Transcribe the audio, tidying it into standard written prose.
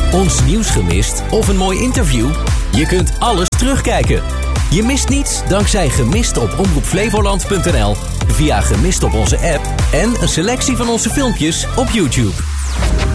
ons nieuws gemist of een mooi interview? Je kunt alles terugkijken. Je mist niets dankzij Gemist op omroepflevoland.nl, via Gemist op onze app en een selectie van onze filmpjes op YouTube.